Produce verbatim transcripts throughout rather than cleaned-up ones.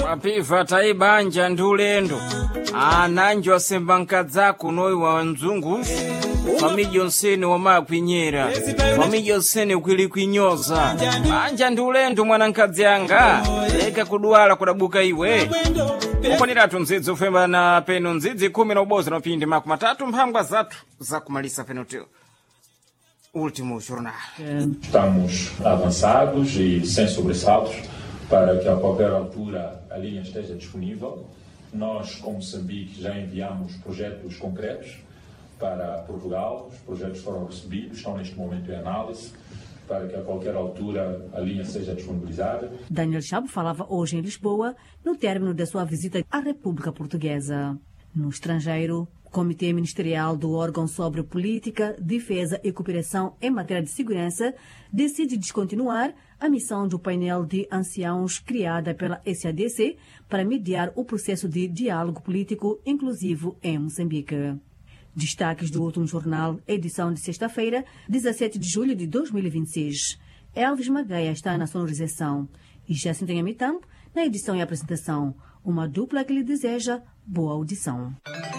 Wapiva taibanja ndulendo ananji wasembanka dzako noi wa nzungu famiji onsene wama kwinyera famiji onsene kwili kwinyoza banja ndulendo mwanankadzi yanga leka kudwala kudabuka iwe ukoniratu nzidzo femba na peno nzidzi kumi na ubozi na pindi maku matatu mphangwa zatu za kumalisa penoteo. Último jornal. Estamos avançados e sem sobressaltos para que a qualquer altura a linha esteja disponível. Nós, como Moçambique, já enviamos projetos concretos para Portugal. Os projetos foram recebidos, estão neste momento em análise, para que a qualquer altura a linha seja disponibilizada. Daniel Chapo falava hoje em Lisboa, no término da sua visita à República Portuguesa. No estrangeiro, o Comitê Ministerial do órgão sobre política, defesa e cooperação em matéria de segurança decide descontinuar a missão do painel de anciãos criada pela S A D C para mediar o processo de diálogo político inclusivo em Moçambique. Destaques do último jornal, edição de sexta-feira, dezessete de julho de dois mil e vinte e seis. Elvis Magaia está na sonorização e Jacinto Mitambo na edição e apresentação. Uma dupla que lhe deseja boa audição.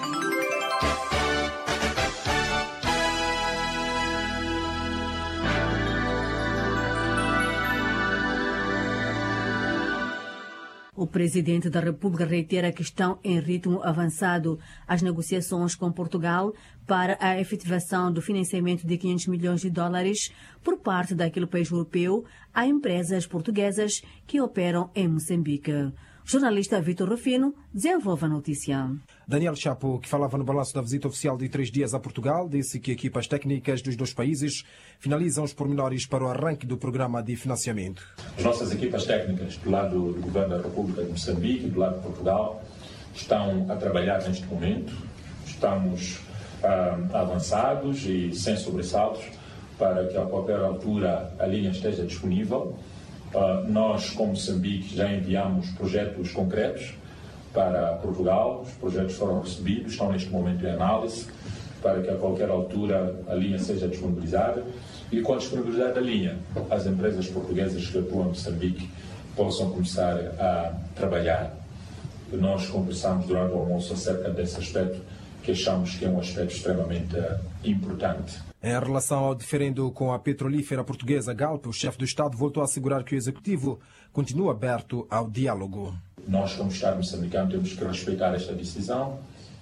O presidente da República reitera que estão em ritmo avançado as negociações com Portugal para a efetivação do financiamento de quinhentos milhões de dólares por parte daquele país europeu a empresas portuguesas que operam em Moçambique. O jornalista Vitor Rufino desenvolve a notícia. Daniel Chapo, que falava no balanço da visita oficial de três dias a Portugal, disse que equipas técnicas dos dois países finalizam os pormenores para o arranque do programa de financiamento. As nossas equipas técnicas do lado do Governo da República de Moçambique e do lado de Portugal estão a trabalhar neste momento. Estamos ah, avançados e sem sobressaltos para que a qualquer altura a linha esteja disponível. Uh, nós, como Moçambique, já enviamos projetos concretos para Portugal. Os projetos foram recebidos, estão neste momento em análise, para que a qualquer altura a linha seja disponibilizada. E com a disponibilidade da linha, as empresas portuguesas que atuam em Moçambique possam começar a trabalhar. E nós conversamos durante o almoço acerca desse aspecto, que achamos que é um aspecto extremamente uh, importante. Em relação ao diferendo com a petrolífera portuguesa Galp, o chefe do Estado voltou a assegurar que o Executivo continua aberto ao diálogo. Nós, como Estado moçambicano, temos que respeitar esta decisão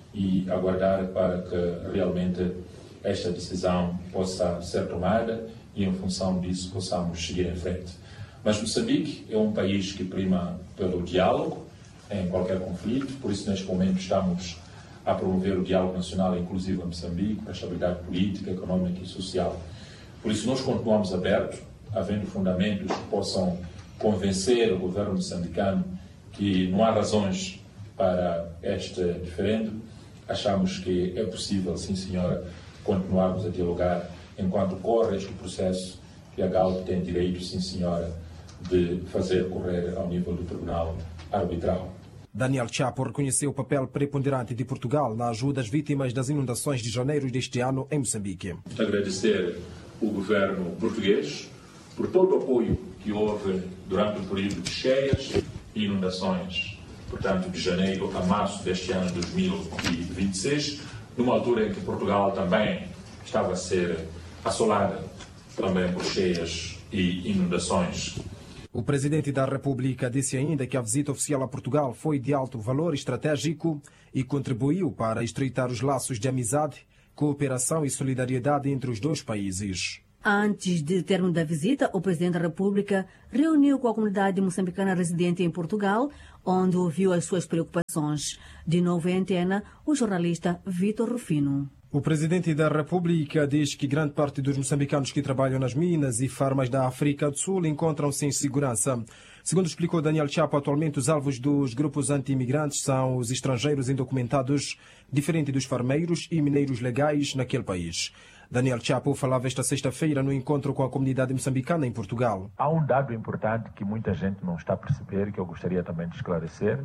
e aguardar para que realmente esta decisão possa ser tomada e, em função disso, possamos seguir em frente. Mas Moçambique é um país que prima pelo diálogo em qualquer conflito, por isso, neste momento, estamos a promover o diálogo nacional inclusivo em Moçambique para a estabilidade política, económica e social. Por isso, nós continuamos abertos, havendo fundamentos que possam convencer o governo moçambicano que não há razões para este diferendo. Achamos que é possível, sim senhora, continuarmos a dialogar enquanto corre este processo que a Galp tem direito, sim senhora, de fazer correr ao nível do Tribunal Arbitral. Daniel Chapo reconheceu o papel preponderante de Portugal na ajuda às vítimas das inundações de janeiro deste ano em Moçambique. Agradecer o governo português por todo o apoio que houve durante o período de cheias e inundações, portanto, de janeiro a março deste ano de dois mil e vinte e seis, numa altura em que Portugal também estava a ser assolada também por cheias e inundações. O presidente da República disse ainda que a visita oficial a Portugal foi de alto valor estratégico e contribuiu para estreitar os laços de amizade, cooperação e solidariedade entre os dois países. Antes de término da visita, o presidente da República reuniu com a comunidade moçambicana residente em Portugal, onde ouviu as suas preocupações. De novo em antena, o jornalista Vitor Rufino. O presidente da República diz que grande parte dos moçambicanos que trabalham nas minas e farmas da África do Sul encontram-se em segurança. Segundo explicou Daniel Chapo, atualmente os alvos dos grupos anti-imigrantes são os estrangeiros indocumentados, diferente dos farmeiros e mineiros legais naquele país. Daniel Chapo falava esta sexta-feira no encontro com a comunidade moçambicana em Portugal. Há um dado importante que muita gente não está a perceber, que eu gostaria também de esclarecer.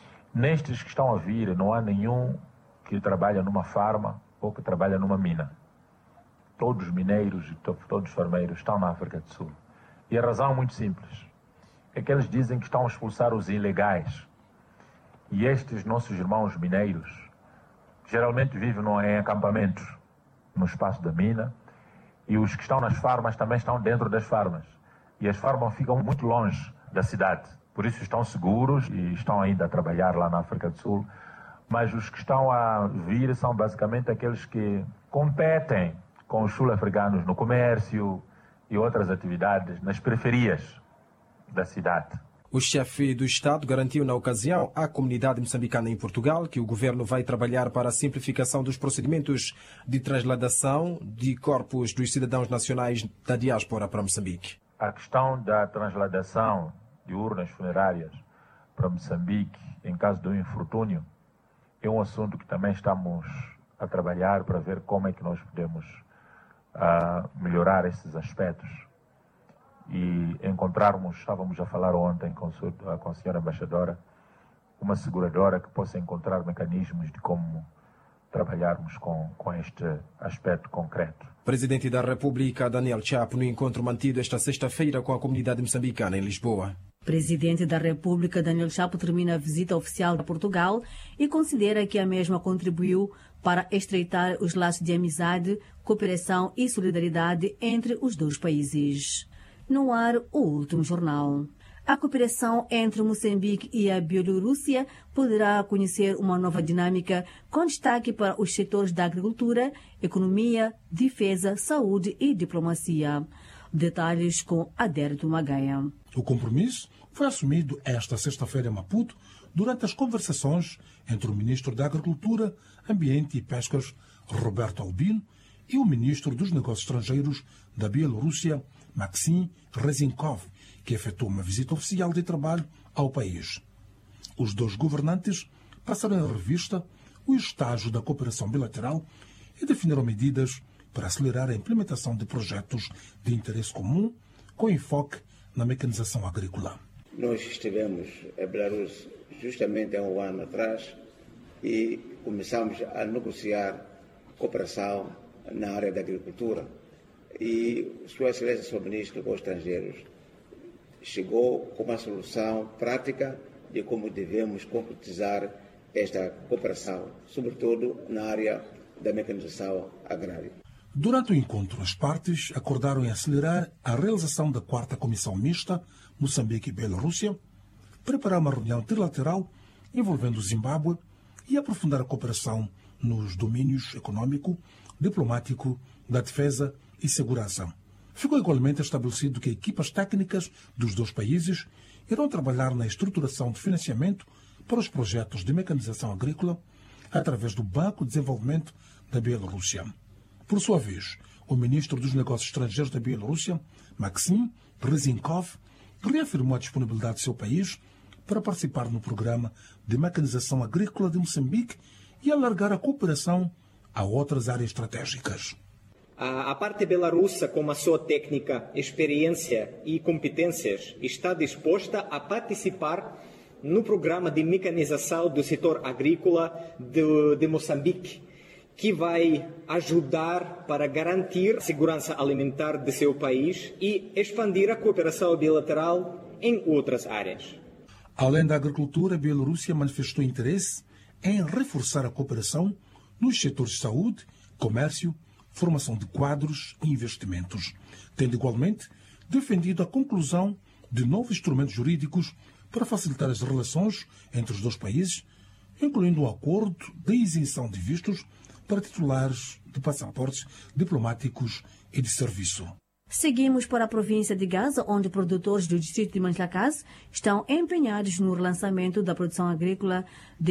Nestes que estão a vir, não há nenhum que trabalha numa farma ou que trabalha numa mina. Todos os mineiros e todos os farmeiros estão na África do Sul. E a razão é muito simples. É que eles dizem que estão a expulsar os ilegais E estes nossos irmãos mineiros geralmente vivem no, em acampamentos no espaço da mina, e os que estão nas farmas também estão dentro das farmas. E as farmas ficam muito longe da cidade, por isso estão seguros e estão ainda a trabalhar lá na África do Sul. Mas os que estão a vir são basicamente aqueles que competem com os sul-africanos no comércio e outras atividades nas periferias da cidade. O chefe do Estado garantiu na ocasião à comunidade moçambicana em Portugal que o governo vai trabalhar para a simplificação dos procedimentos de transladação de corpos dos cidadãos nacionais da diáspora para Moçambique. A questão da transladação de urnas funerárias para Moçambique em caso de um infortúnio é um assunto que também estamos a trabalhar para ver como é que nós podemos uh, melhorar esses aspectos e encontrarmos, estávamos a falar ontem com, com a senhora embaixadora, uma seguradora que possa encontrar mecanismos de como trabalharmos com, com este aspecto concreto. Presidente da República, Daniel Chapo, no encontro mantido esta sexta-feira com a comunidade moçambicana em Lisboa. Presidente da República, Daniel Chapo, termina a visita oficial a Portugal e considera que a mesma contribuiu para estreitar os laços de amizade, cooperação e solidariedade entre os dois países. No ar, o último jornal. A cooperação entre Moçambique e a Bielorrússia poderá conhecer uma nova dinâmica com destaque para os setores da agricultura, economia, defesa, saúde e diplomacia. Detalhes com Adérito Magaia. O compromisso foi assumido esta sexta-feira em Maputo durante as conversações entre o ministro da Agricultura, Ambiente e Pescas, Roberto Albino, e o ministro dos Negócios Estrangeiros da Bielorrússia, Maxim Rezinkov, que efetuou uma visita oficial de trabalho ao país. Os dois governantes passaram em revista o estágio da cooperação bilateral e definiram medidas para acelerar a implementação de projetos de interesse comum com enfoque na mecanização agrícola. Nós estivemos em Belarus justamente há um ano atrás e começamos a negociar cooperação na área da agricultura. E Sua Excelência, o Ministro dos Estrangeiros, chegou com uma solução prática de como devemos concretizar esta cooperação, sobretudo na área da mecanização agrária. Durante o encontro, as partes acordaram em acelerar a realização da quarta Comissão Mista Moçambique e Bielorrússia, preparar uma reunião trilateral envolvendo o Zimbábue e aprofundar a cooperação nos domínios econômico, diplomático, da defesa e segurança. Ficou igualmente estabelecido que equipas técnicas dos dois países irão trabalhar na estruturação de financiamento para os projetos de mecanização agrícola através do Banco de Desenvolvimento da Bielorrússia. Por sua vez, o ministro dos Negócios Estrangeiros da Bielorrússia, Maxim Rezinkov, reafirmou a disponibilidade do seu país para participar no programa de mecanização agrícola de Moçambique e alargar a cooperação a outras áreas estratégicas. A parte belarussa, com a sua técnica, experiência e competências, está disposta a participar no programa de mecanização do setor agrícola de, de Moçambique, que vai ajudar para garantir a segurança alimentar de seu país e expandir a cooperação bilateral em outras áreas. Além da agricultura, a Bielorrússia manifestou interesse em reforçar a cooperação nos setores de saúde, comércio, formação de quadros e investimentos, tendo igualmente defendido a conclusão de novos instrumentos jurídicos para facilitar as relações entre os dois países, incluindo um acordo de isenção de vistos para titulares de passaportes diplomáticos e de serviço. Seguimos para a província de Gaza, onde produtores do distrito de Manjlakaz estão empenhados no relançamento da produção agrícola de